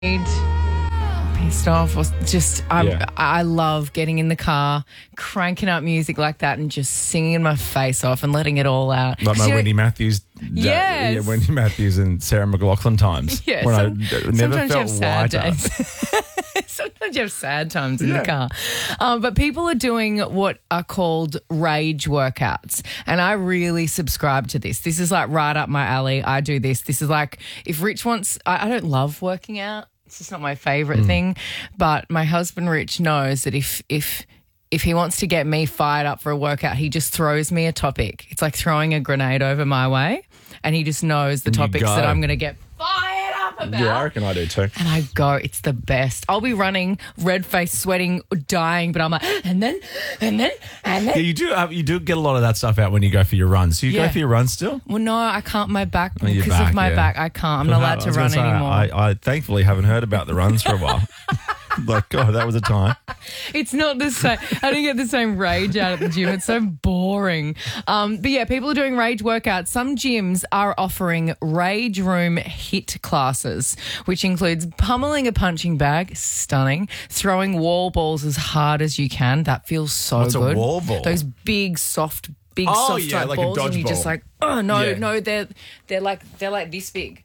pissed off or just I love getting in the car, cranking up music like that and just singing my face off and letting it all out. Like my Wendy Matthews. Yes. Yeah, Wendy Matthews and Sarah McLachlan times. Yeah, when I never sometimes felt you have sad lighter. days. Sometimes you have sad times in the car. But people are doing what are called rage workouts. And I really subscribe to this. This is like right up my alley. I do this. This is like if Rich wants, I don't love working out. It's just not my favourite thing. But my husband Rich knows that if he wants to get me fired up for a workout, he just throws me a topic. It's like throwing a grenade over my way. And he just knows the topics that I'm going to get fired up about. Yeah, I reckon I do too. And I go, it's the best. I'll be running, red face, sweating, dying, but I'm like, and then. Yeah, you do get a lot of that stuff out when you go for your runs. So you go for your runs still? Well, no, I can't. My back, your because back, of my yeah. back, I can't. I'm not allowed to run anymore. I thankfully haven't heard about the runs for a while. Like, God, that was a time. It's not the same. I don't get the same rage out at the gym. It's so boring. But yeah, people are doing rage workouts. Some gyms are offering rage room hit classes, which includes pummeling a punching bag, stunning, throwing wall balls as hard as you can. That feels so What's good. a wall ball? Those big, soft type like a balls, and you dodgeball. just like, oh no, Yeah. no, they're like this big.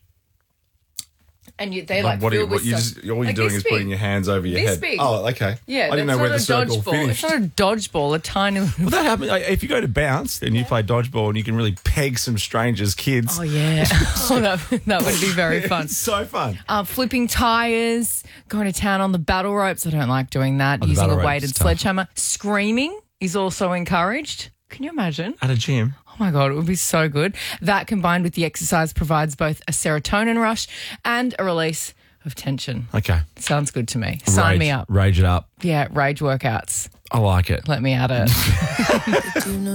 And they Like, like filled with all stuff. you're Like doing this is big. putting your hands over your This head. big. Oh, okay. Yeah, I didn't know that's where not the a circle dodgeball. finished. It's not a dodgeball, a tiny little. Well, that happens. If you go to bounce and you play dodgeball and you can really peg some strangers' kids. Oh, yeah. That would be very fun. It's so fun. Flipping tyres, going to town on the battle ropes. I don't like doing that. the Using battle a ropes weighted is tough. sledgehammer. Screaming is also encouraged. Can you imagine? At a gym. Oh, my God, it would be so good. That combined with the exercise provides both a serotonin rush and a release of tension. Okay. Sounds good to me. Sign me up. Rage it up. Yeah, rage workouts. I like it. Let me at it.